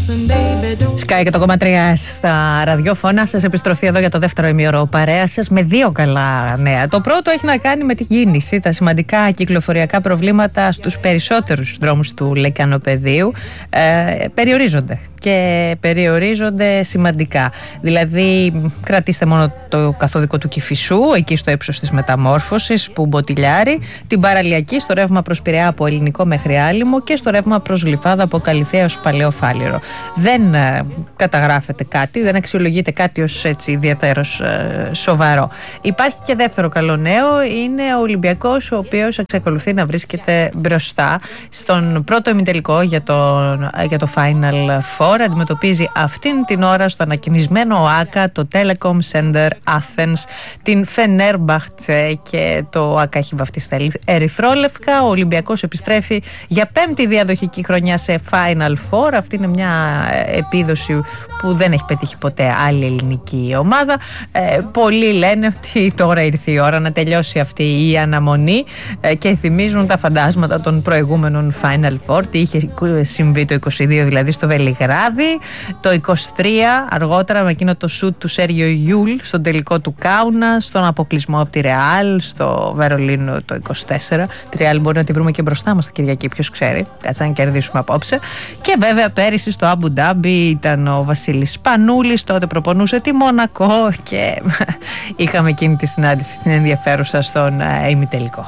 Sky 100,3 στα ραδιόφωνα. Σας επιστροφή εδώ για το δεύτερο ημίωρο παρέα σας με δύο καλά νέα. Το πρώτο έχει να κάνει με την κίνηση. Τα σημαντικά κυκλοφοριακά προβλήματα στους περισσότερους δρόμους του Λεκανοπεδίου περιορίζονται. Και περιορίζονται σημαντικά. Δηλαδή, κρατήστε μόνο το καθοδικό του Κηφισού, εκεί στο ύψος της Μεταμόρφωσης, που μποτιλιάρει, την παραλιακή στο ρεύμα προς Πειραιά από Ελληνικό μέχρι Άλυμο και στο ρεύμα προς Γλυφάδα από Καλυθέα ως Παλαιό Φάληρο. Δεν καταγράφεται κάτι, δεν αξιολογείται κάτι ως έτσι ιδιαίτερος σοβαρό. Υπάρχει και δεύτερο καλό νέο, είναι ο Ολυμπιακός, ο οποίος εξακολουθεί να βρίσκεται μπροστά στον πρώτο ημιτελικό για το Final Four. Αντιμετωπίζει αυτήν την ώρα στο ανακοινισμένο ΟΑΚΑ, το Telecom Center Athens, την Φενέρμπαχτσε, και το ΟΑΚΑ έχει βαφτίσει ερυθρόλευκα. Ο Ολυμπιακός επιστρέφει για πέμπτη διαδοχική χρονιά σε Final Four. Αυτή είναι μια επίδοση που δεν έχει πετύχει ποτέ άλλη ελληνική ομάδα. Πολλοί λένε ότι τώρα ήρθε η ώρα να τελειώσει αυτή η αναμονή και θυμίζουν τα φαντάσματα των προηγούμενων Final Four. Τι είχε συμβεί το 22 δηλαδή στο Βελιγράδι, το 23 αργότερα με εκείνο το σουτ του Σέργιο Γιούλ στον τελικό του Κάουνα, στον αποκλεισμό από τη Ρεάλ στο Βερολίνο το 24. Τη Ρεάλ μπορεί να τη βρούμε και μπροστά μας την Κυριακή, ποιος ξέρει, κάτσε να κερδίσουμε απόψε. Και βέβαια πέρυσι στο Αμπου Ντάμπι ήταν ο Βασίλης Πανούλης, τότε προπονούσε τη Μονακό και είχαμε εκείνη τη συνάντηση την ενδιαφέρουσα στον ημιτελικό.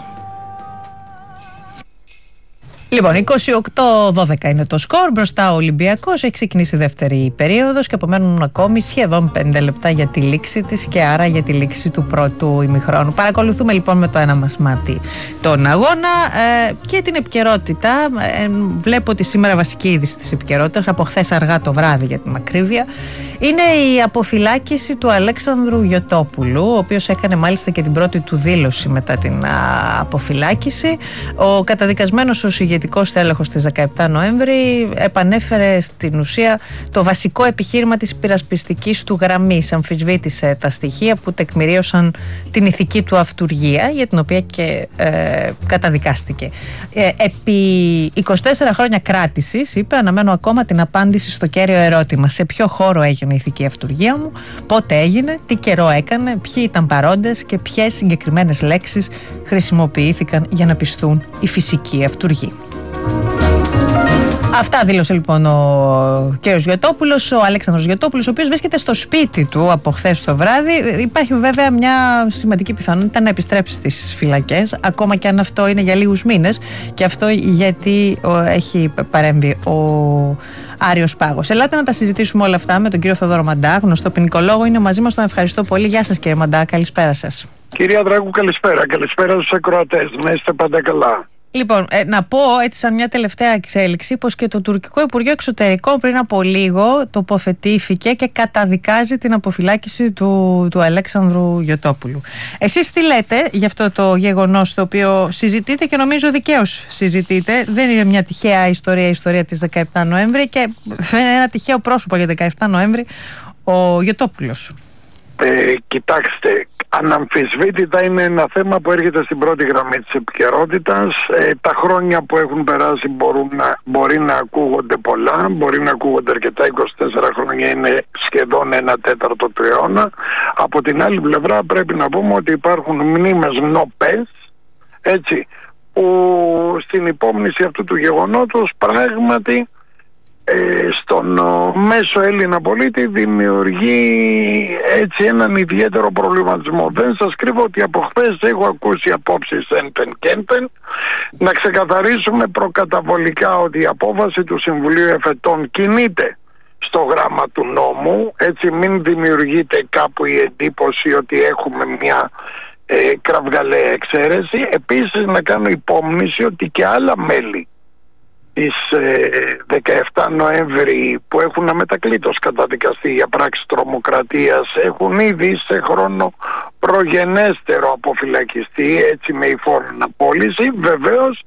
Λοιπόν, 28-12 είναι το σκορ. Μπροστά ο Ολυμπιακός, έχει ξεκινήσει η δεύτερη περίοδος και απομένουν ακόμη σχεδόν 5 λεπτά για τη λήξη της και άρα για τη λήξη του πρώτου ημιχρόνου. Παρακολουθούμε λοιπόν με το ένα μας μάτι τον αγώνα και την επικαιρότητα. Βλέπω ότι σήμερα βασική είδηση της επικαιρότητας, από χθες αργά το βράδυ για την ακρίβεια, είναι η αποφυλάκηση του Αλέξανδρου Γιωτόπουλου, ο οποίος έκανε μάλιστα και την πρώτη του δήλωση μετά την αποφυλάκηση. Ο καταδικασμένος ως ηγετικός τέλεχος της 17 Νοέμβρη επανέφερε στην ουσία το βασικό επιχείρημα της υπερασπιστικής του γραμμής. Αμφισβήτησε τα στοιχεία που τεκμηρίωσαν την ηθική του αυτουργία, για την οποία και καταδικάστηκε. Επί 24 χρόνια κράτησης, είπε, αναμένω ακόμα την απάντηση στο κέριο ερώτημα: σε ποιο χώρο έγινε η ηθική αυτουργία μου, πότε έγινε, τι καιρό έκανε, ποιοι ήταν παρόντες και ποιες συγκεκριμένες λέξεις χρησιμοποιήθηκαν για να πιστούν η φυσική αυτουργή. Αυτά δήλωσε λοιπόν ο κ. Γιωτόπουλος, ο Αλέξανδρος Γιωτόπουλος, ο οποίος βρίσκεται στο σπίτι του από χθες το βράδυ. Υπάρχει βέβαια μια σημαντική πιθανότητα να επιστρέψει στις φυλακές, ακόμα και αν αυτό είναι για λίγους μήνες, και αυτό γιατί έχει παρέμβει ο Άριος Πάγος. Ελάτε να τα συζητήσουμε όλα αυτά με τον κύριο Θοδόρο Μαντά, γνωστό ποινικολόγο. Είναι μαζί μας, τον ευχαριστώ πολύ. Γεια σας κύριε Μαντά, καλησπέρα σας. Κυρία Δράκου, καλησπέρα. Καλησπέρα στους ακροατές. Να είστε πάντα καλά. Λοιπόν, να πω έτσι σαν μια τελευταία εξέλιξη πως και το τουρκικό Υπουργείο Εξωτερικών πριν από λίγο τοποθετήθηκε και καταδικάζει την αποφυλάκηση του Αλέξανδρου Γιωτόπουλου. Εσείς τι λέτε για αυτό το γεγονός, το οποίο συζητείτε και νομίζω δικαίως συζητείτε? Δεν είναι μια τυχαία ιστορία, η ιστορία της 17 Νοέμβρη, και δεν είναι ένα τυχαίο πρόσωπο για 17 Νοέμβρη ο Γιωτόπουλος. Κοιτάξτε, αναμφισβήτητα είναι ένα θέμα που έρχεται στην πρώτη γραμμή της επικαιρότητας. Τα χρόνια που έχουν περάσει μπορεί να ακούγονται πολλά, μπορεί να ακούγονται αρκετά. 24 χρόνια είναι σχεδόν 1/4 του αιώνα. Από την άλλη πλευρά πρέπει να πούμε ότι υπάρχουν μνήμες νοπές, έτσι, που στην υπόμνηση αυτού του γεγονότος πράγματι στον μέσο Έλληνα πολίτη δημιουργεί έτσι έναν ιδιαίτερο προβληματισμό. Δεν σας κρύβω ότι από χθες έχω ακούσει απόψεις ένπεν και ένπεν. Να ξεκαθαρίσουμε προκαταβολικά ότι η απόφαση του Συμβουλίου Εφετών κινείται στο γράμμα του νόμου, έτσι μην δημιουργείται κάπου η εντύπωση ότι έχουμε μια κραυγαλαία εξαίρεση. Επίσης να κάνω υπόμνηση ότι και άλλα μέλη της 17 Νοέμβρη που έχουν αμετακλήτως καταδικαστεί για πράξη τρομοκρατίας έχουν ήδη σε χρόνο προγενέστερο αποφυλακιστεί, έτσι με υφόρο αναπόλυση. Βεβαίως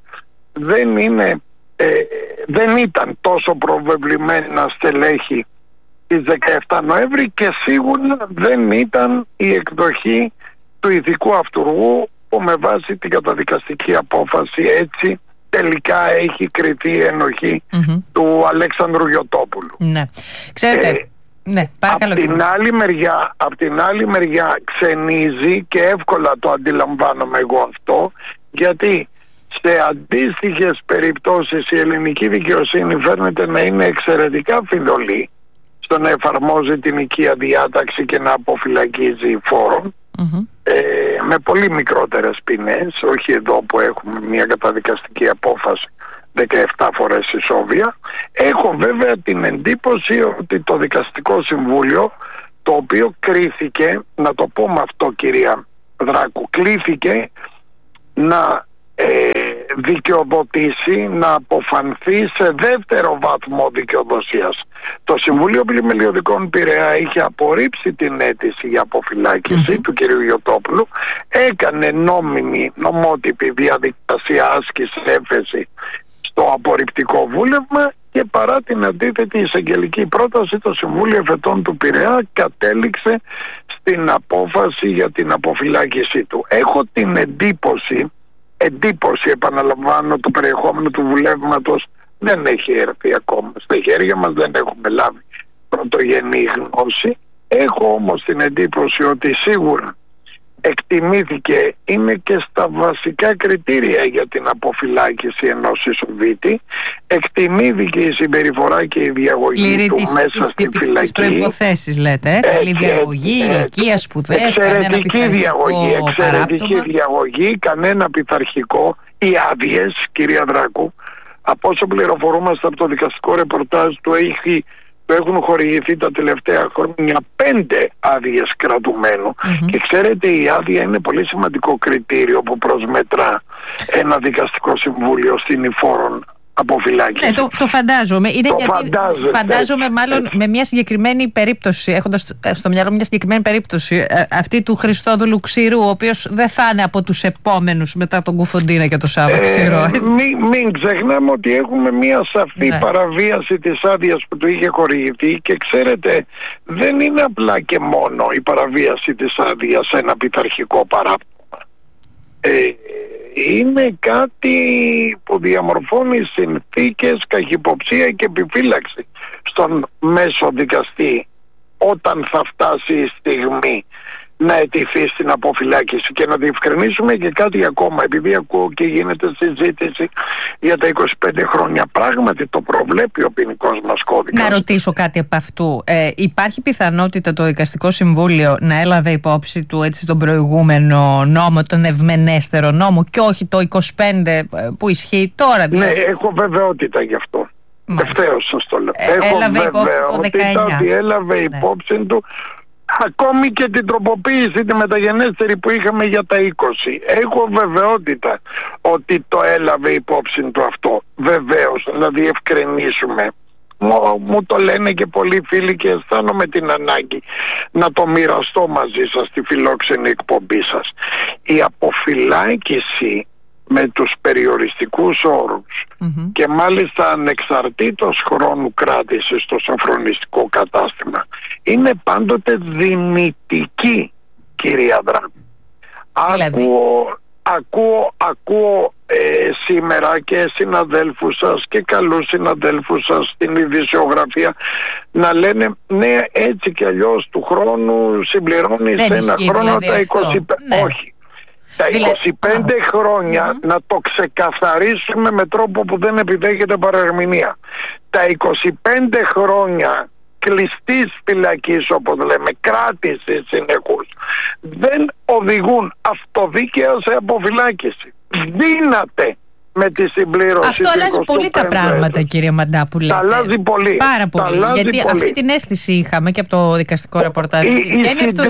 δεν ήταν τόσο προβεβλημένα στελέχη της 17 Νοέμβρη και σίγουρα δεν ήταν η εκδοχή του ηθικού αυτουργού που με βάση την καταδικαστική απόφαση έτσι τελικά έχει κριθεί η ενοχή του Αλέξανδρου Γιωτόπουλου. Ναι. Ξέρετε, ναι, παρακαλώ. Απ' την άλλη μεριά ξενίζει, και εύκολα το αντιλαμβάνομαι εγώ αυτό, γιατί σε αντίστοιχες περιπτώσεις η ελληνική δικαιοσύνη φαίνεται να είναι εξαιρετικά φιδωλή στο να εφαρμόζει την οικία διάταξη και να αποφυλακίζει φόρων, με πολύ μικρότερες ποινές, όχι εδώ που έχουμε μια καταδικαστική απόφαση 17 φορές ισόβια. Έχω βέβαια την εντύπωση ότι το Δικαστικό Συμβούλιο, το οποίο κρίθηκε, να το πω με αυτό κυρία Δράκου, κλήθηκε να δικαιοδοτήσει, να αποφανθεί σε δεύτερο βαθμό δικαιοδοσίας. Το Συμβούλιο Πλημελιωδικών Πειραιά είχε απορρίψει την αίτηση για αποφυλάκηση του κ. Γιωτόπουλου, έκανε νομότυπη διαδικασία άσκηση έφεση στο απορριπτικό βούλευμα, και παρά την αντίθετη εισαγγελική πρόταση το Συμβούλιο Εφετών του Πειραιά κατέληξε στην απόφαση για την αποφυλάκησή του. Έχω την εντύπωση, επαναλαμβάνω, το περιεχόμενο του βουλεύματος δεν έχει έρθει ακόμα στα χέρια μας, δεν έχουμε λάβει πρωτογενή γνώση. Έχω όμως την εντύπωση ότι σίγουρα εκτιμήθηκε, είναι και στα βασικά κριτήρια για την αποφυλάκηση ενός Ισοβίτη, εκτιμήθηκε η συμπεριφορά και η διαγωγή του μέσα στην φυλακή. Τις προϋποθέσεις λέτε, καλή διαγωγή, ηλικία, σπουδές, εξαιρετική διαγωγή, κανένα πειθαρχικό, οι άδειες, κυρία Δράκου, από όσο πληροφορούμαστε από το δικαστικό ρεπορτάζ του έχουν χορηγηθεί τα τελευταία χρόνια 5 άδειες κρατουμένου. Και ξέρετε, η άδεια είναι πολύ σημαντικό κριτήριο που προσμετρά ένα δικαστικό συμβούλιο στην υφόρον αποφυλάκηση. Ναι, το φαντάζομαι. Είναι φαντάζομαι μάλλον με μια συγκεκριμένη περίπτωση, έχοντας στο μυαλό μια συγκεκριμένη περίπτωση, αυτή του Χριστόδουλου Ξηρού, ο οποίος δεν θα είναι από τους επόμενους μετά τον Κουφοντίνα και το Σάββα Ξηρό. Μην ξεχνάμε ότι έχουμε μια σαφή παραβίαση της άδειας που του είχε χορηγηθεί, και ξέρετε, δεν είναι απλά και μόνο η παραβίαση της άδειας ένα πειθαρχικό παράπτωμα. Είναι κάτι που διαμορφώνει συνθήκες, καχυποψία και επιφύλαξη στον μέσο δικαστή όταν θα φτάσει η στιγμή να αιτηθεί στην αποφυλάκηση. Και να διευκρινίσουμε και κάτι ακόμα, επειδή ακούω και γίνεται συζήτηση για τα 25 χρόνια. Πράγματι το προβλέπει ο ποινικός μας κώδικας. Να ρωτήσω κάτι από αυτού. Υπάρχει πιθανότητα το Δικαστικό Συμβούλιο να έλαβε υπόψη του έτσι τον προηγούμενο νόμο, τον ευμενέστερο νόμο, και όχι το 25 που ισχύει τώρα? Δηλαδή... Ναι, έχω βεβαιότητα γι' αυτό. Ευθέως σας το λέω. Έχω βεβαιότητα ότι έλαβε υπόψη του ακόμη και την τροποποίηση, τη μεταγενέστερη που είχαμε για τα 20. Έχω βεβαιότητα ότι το έλαβε υπόψη του αυτό. Βεβαίως, να διευκρινίσουμε. Μου το λένε και πολλοί φίλοι και αισθάνομαι την ανάγκη να το μοιραστώ μαζί σας στη φιλόξενη εκπομπή σας. Η αποφυλάκηση με τους περιοριστικούς όρους και μάλιστα ανεξαρτήτως χρόνου κράτησης στο σοφρονιστικό κατάστημα είναι πάντοτε δυνητική, κυρία Δράκου. Ακούω σήμερα και συναδέλφους σας και καλούς συναδέλφους σας στην ειδησιογραφία να λένε ναι, έτσι κι αλλιώς του χρόνου συμπληρώνει σε ένα χρόνο τα 25. Ναι. Όχι. Τα 25 χρόνια, να το ξεκαθαρίσουμε με τρόπο που δεν επιδέχεται παρερμηνία. Τα 25 χρόνια κλειστής φυλακής, όπως λέμε, κράτηση συνεχούς, δεν οδηγούν αυτοδίκαια σε αποφυλάκηση. Δύναται με τη συμπλήρωση. Αυτό αλλάζει πολύ τα πράγματα, κύριε Μαντά, που λέτε. Τα αλλάζει πολύ. Πάρα πολύ. Γιατί αυτή την αίσθηση είχαμε και από το δικαστικό ρεπορτάζ. Η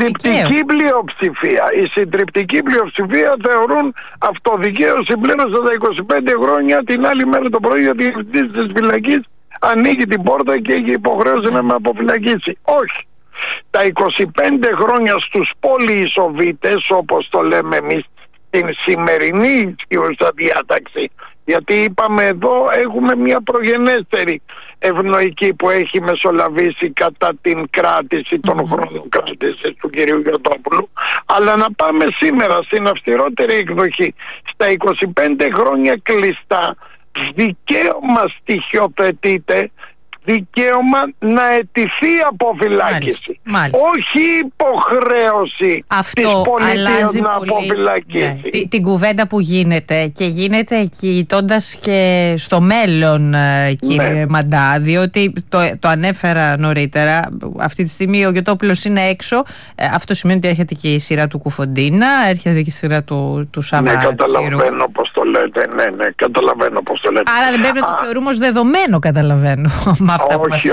συντριπτική πλειοψηφία θεωρούν αυτοδικαίως συμπλήρωσε τα 25 χρόνια, την άλλη μέρα το πρωί ο διευθυντής της φυλακής ανοίγει την πόρτα και έχει υποχρέωση να με αποφυλακίσει. Όχι. Τα 25 χρόνια στους πολυεισοβίτες, όπως το λέμε εμείς, την σημερινή ισχύουσα διάταξη, γιατί είπαμε εδώ έχουμε μια προγενέστερη ευνοϊκή που έχει μεσολαβήσει κατά την κράτηση των χρόνων κράτησης του κ. Γιωτόπουλου, αλλά να πάμε σήμερα στην αυστηρότερη εκδοχή. Στα 25 χρόνια κλειστά δικαίωμα στοιχειοθετείται δικαίωμα να αιτηθεί αποφυλάκηση. Μάλιστα. Όχι υποχρέωση της πολιτείας να αποφυλακίσει. Ναι. Την κουβέντα που γίνεται και γίνεται κοιτώντας και στο μέλλον, κύριε Μαντά, διότι το ανέφερα νωρίτερα, αυτή τη στιγμή ο Γιωτόπουλος είναι έξω, αυτό σημαίνει ότι έρχεται και η σειρά του Κουφοντίνα, έρχεται και η σειρά του Σάβα. Ναι, καταλαβαίνω πώς το λέτε. Ναι, καταλαβαίνω πώς το λέτε. Άρα δεν πρέπει να το θεωρούμε ως δεδομένο, καταλαβαίνω. Όχι.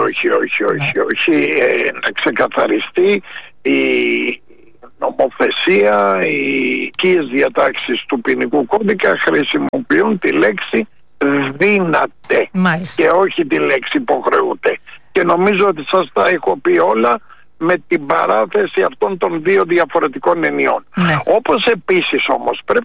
Να ξεκαθαριστεί η νομοθεσία, οι οικίες διατάξεις του ποινικού κώδικα χρησιμοποιούν τη λέξη δύναται. Μάλιστα. Και όχι τη λέξη υποχρεούται. Και νομίζω ότι σας τα έχω πει όλα με την παράθεση αυτών των δύο διαφορετικών ενιών. Ναι. Όπως επίσης όμως πρέπει